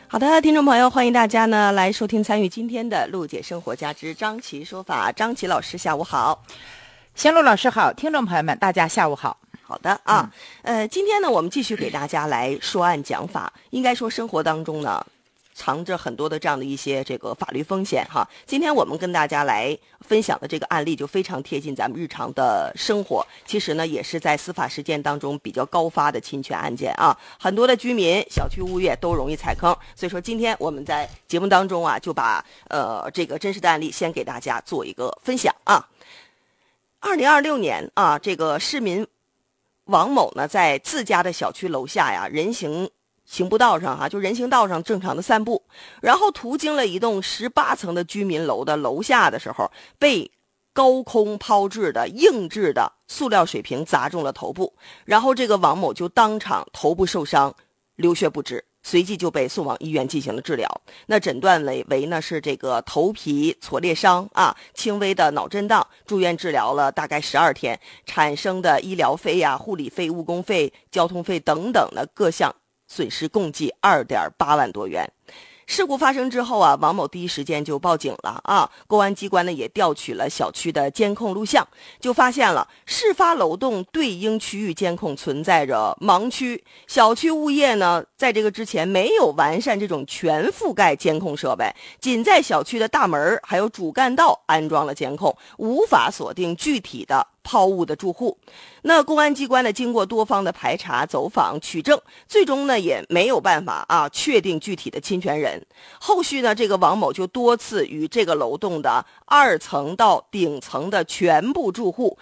好的，听众朋友，欢迎大家呢来收听参与今天的陆姐生活家之张琪说法。张琪老师下午好。 仙露老师好，听众朋友们大家下午好。 好的啊，今天呢我们继续给大家来说案讲法。应该说生活当中呢藏着很多的这样的一些这个法律风险哈。今天我们跟大家来分享的这个案例就非常贴近咱们日常的生活，其实呢也是在司法实践当中比较高发的侵权案件啊。很多的居民、小区物业都容易踩坑，所以说今天我们在节目当中啊就把这个真实的案例先给大家做一个分享啊。2026年啊，这个市民王某呢，在自家的小区楼下呀，行步道上就人行道上正常的散步，然后途经了一栋18层的居民楼的楼下的时候，被高空抛掷的硬质的塑料水瓶砸中了头部，然后这个王某就当场头部受伤，流血不止。随即就被送往医院进行了治疗。那诊断为呢是这个头皮挫裂伤啊，轻微的脑震荡，住院治疗了大概12天，产生的医疗费呀、护理费、误工费、交通费等等的各项损失共计2.8万多元。事故发生之后啊，王某第一时间就报警了啊。公安机关呢也调取了小区的监控录像，就发现了事发楼栋对应区域监控存在着盲区，小区物业呢在这个之前没有完善这种全覆盖监控设备，仅在小区的大门还有主干道安装了监控，无法锁定具体的抛物的住户。那公安机关呢经过多方的排查走访取证，最终呢也没有办法确定具体的侵权人。后续呢这个王某就多次与这个楼栋的2层到顶层的全部住户